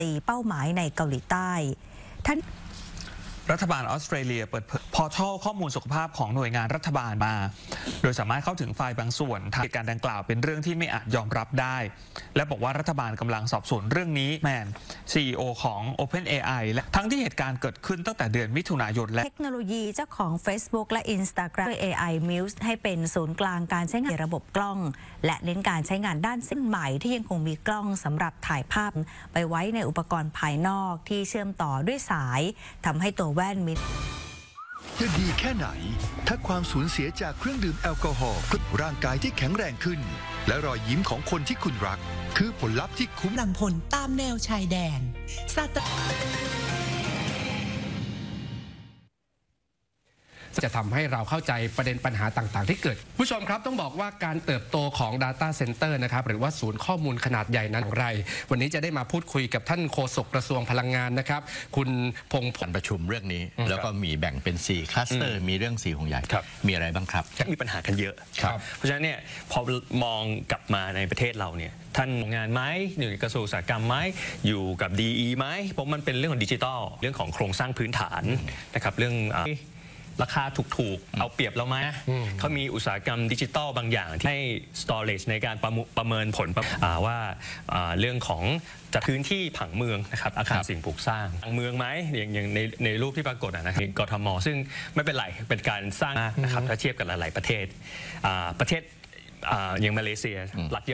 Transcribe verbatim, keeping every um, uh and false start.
ตีเป้าหมายในเกาหลีใต้ท่านรัฐบาลออสเตรเลียเปิดพอร์ทัลข้อมูลสุขภาพของหน่วยงานรัฐบาลมาโดยสามารถเข้าถึงไฟล์บางส่วนเหตุการณ์ดังกล่าวเป็นเรื่องที่ไม่อาจยอมรับได้และบอกว่ารัฐบาลกำลังสอบสวนเรื่องนี้แมน ซี อี โอ ของ OpenAI และทั้งที่เหตุการณ์เกิดขึ้นตั้งแต่เดือนมิถุนายนและเทคโนโลยีเจ้าของ Facebook และ Instagram ด้วย เอ ไอ Muse ให้เป็นศูนย์กลางการใช้งานระบบกล้องและเน้นการใช้งานด้านสิ้นใหม่ที่ยังคงมีกล้องสำหรับถ่ายภาพไปไว้ในอุปกรณ์ภายนอกที่เชื่อมต่อด้วยสายทำให้ตัวแว่นมีจะดีแค่ไหนถ้าความสูญเสียจากเครื่องดื่มแอลกอฮอล์ร่างกายที่แข็งแรงขึ้นและรอยยิ้มของคนที่คุณรักคือผลลัพธ์ที่คุ้มกำลังพลตามแนวชายแดนซาตจะทำให้เราเข้าใจประเด็นปัญหาต่างๆที่เกิดผู้ชมครับต้องบอกว่าการเติบโตของ Data Center นะครับหรือว่าศูนย์ข้อมูลขนาดใหญ่นั้นอย่างไรวันนี้จะได้มาพูดคุยกับท่านโฆษกกระทรวงพลังงานนะครับคุณพงษ์ผลประชุมเรื่องนี้แล้วก็มีแบ่งเป็นสี่คลัสเตอร์มีเรื่องสี่ห่วงใหญ่มีอะไรบ้างครับมีปัญหากันเยอะเพราะฉะนั้นเนี่ยพอมองกลับมาในประเทศเราเนี่ยท่านงานไหมอยู่กระทรวงอุตสาหกรรมไหมอยู่กับ ดี อี ไหมเพราะมันเป็นเรื่องของดิจิทัลเรื่องของโครงสร้างพื้นฐานนะครับเรื่องราคาถูกๆเอาเปรียบเราไหมเขามีอุตสาหกรรมดิจิทัลบางอย่างที่ให้ storage ในการประประเมินผลว่าเรื่องของจัดพื้นที่ผังเมืองนะครับอาคารสิ่งปลูกสร้างผังเมืองไหมอย่างอย่างในในรูปที่ปรากฏนะครับกทมซึ่งไม่เป็นไรเป็นการสร้างนะครับถ้าเทียบกับหลายๆประเทศประเทศอย่างมาเลเซียรัฐ